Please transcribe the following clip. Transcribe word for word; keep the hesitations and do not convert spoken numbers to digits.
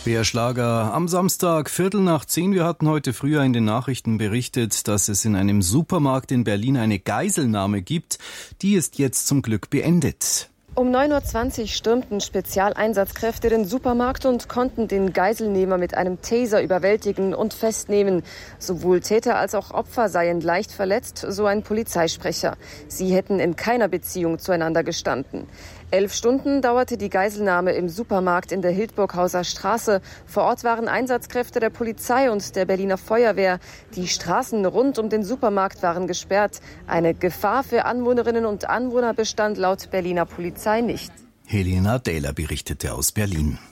B R-Schlager am Samstag, Viertel nach zehn. Wir hatten heute früher in den Nachrichten berichtet, dass es in einem Supermarkt in Berlin eine Geiselnahme gibt. Die ist jetzt zum Glück beendet. Um neun Uhr zwanzig stürmten Spezialeinsatzkräfte den Supermarkt und konnten den Geiselnehmer mit einem Taser überwältigen und festnehmen. Sowohl Täter als auch Opfer seien leicht verletzt, so ein Polizeisprecher. Sie hätten in keiner Beziehung zueinander gestanden. Elf Stunden dauerte die Geiselnahme im Supermarkt in der Hildburghauser Straße. Vor Ort waren Einsatzkräfte der Polizei und der Berliner Feuerwehr. Die Straßen rund um den Supermarkt waren gesperrt. Eine Gefahr für Anwohnerinnen und Anwohner bestand laut Berliner Polizei nicht. Helena Dähler berichtete aus Berlin.